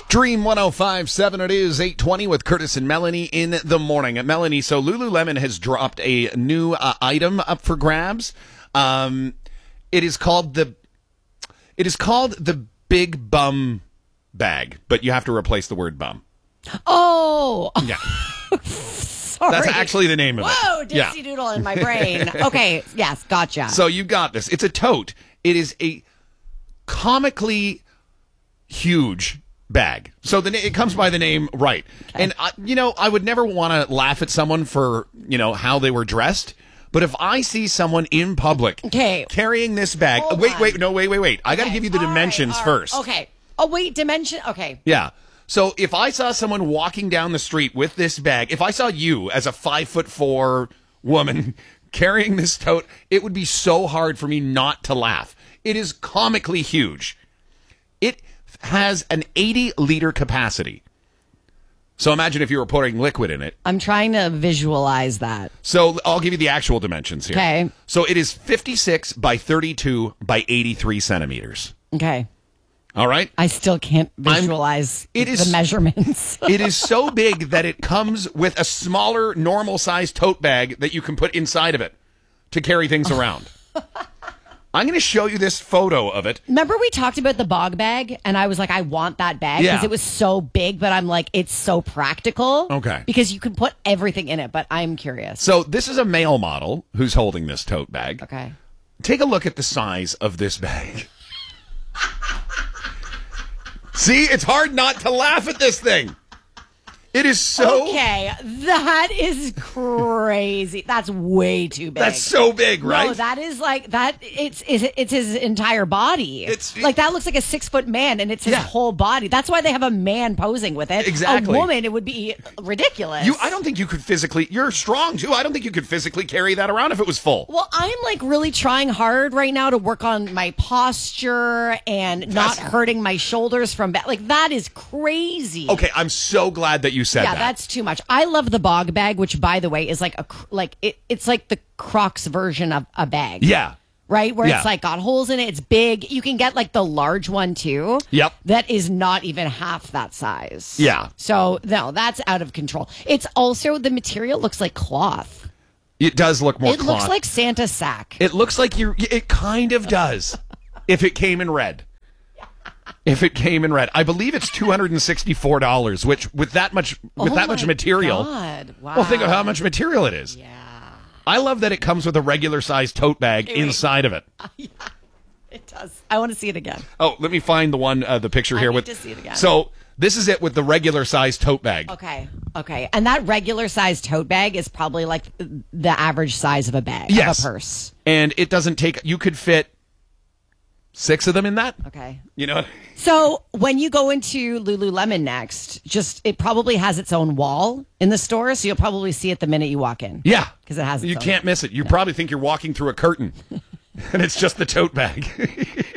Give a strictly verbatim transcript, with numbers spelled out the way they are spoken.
Dream one oh five point seven, it is eight twenty with Curtis and Melanie in the morning. Melanie, so Lululemon has dropped a new uh, item up for grabs. Um, it is called the it is called the Big Bum Bag, but you have to replace the word bum. Oh! Yeah. Sorry. That's actually the name of it. Whoa, Dixie Yeah. Doodle in my brain. Okay, yes, gotcha. So you got this. It's a tote. It is a comically huge bag. So the it comes by the name right. Okay. And, I, you know, I would never want to laugh at someone for, you know, how they were dressed. But if I see someone in public okay. carrying this bag. Hold wait, on. wait, no, wait, wait, wait. I got to Okay. give you the All dimensions right, all right. first. Okay. Oh, wait, dimension. Okay. Yeah. So if I saw someone walking down the street with this bag, if I saw you as a five foot four woman carrying this tote, it would be so hard for me not to laugh. It is comically huge. It has an eighty liter capacity. So imagine if you were putting liquid in it. I'm trying to visualize that. So I'll give you the actual dimensions here. Okay. So it is fifty-six by thirty-two by eighty-three centimeters. Okay. All right. I still can't visualize it is, the measurements. It is so big that it comes with a smaller, normal-sized tote bag that you can put inside of it to carry things around. I'm going to show you this photo of it. Remember we talked about the bog bag, and I was like, I want that bag because Yeah. it was so big, but I'm like, it's so practical. Okay. Because you can put everything in it, but I'm curious. So this is a male model who's holding this tote bag. Okay. Take a look at the size of this bag. See, it's hard not to laugh at this thing. It is so... Okay, that is crazy. That's way too big. That's so big, right? No, that is like that. It's it's, it's his entire body. It's like that looks like a six foot man, and it's his Yeah. whole body. That's why they have a man posing with it. Exactly. A woman, it would be ridiculous. You, I don't think you could physically... You're strong, too. I don't think you could physically carry that around if it was full. Well, I'm like really trying hard right now to work on my posture and not That's- hurting my shoulders from back. Like that is crazy. Okay, I'm so glad that you said Yeah, that. that's too much. I love the bog bag, which, by the way, is like a cr- like it, it's like the Crocs version of a bag. Yeah. Right, where Yeah. it's like got holes in it. It's big. You can get like the large one too. Yep. That is not even half that size. Yeah. So no, that's out of control. It's also the material looks like cloth. It does look more It cloth. looks like Santa sack. It looks like you. It kind of does. If it came in red. If it came in red, I believe it's two hundred and sixty-four dollars. Which, with that much, with Oh that much my material, God. Wow. well, think of how much material it is. Yeah. I love that it comes with a regular sized tote bag Hey, wait. inside of it. Yeah, it does. I want to see it again. Oh, let me find the one, uh, the picture I here need with. to see it again. So this is it with the regular sized tote bag. Okay. Okay. And that regular size tote bag is probably like the average size of a bag, Yes. of a purse. And it doesn't take. You could fit six of them in that. Okay. You know. So when you go into Lululemon next, just it probably has its own wall in the store, so you'll probably see it the minute you walk in. Yeah, because it has. Its You own. can't miss it. You probably think you're walking through a curtain, and it's just the tote bag.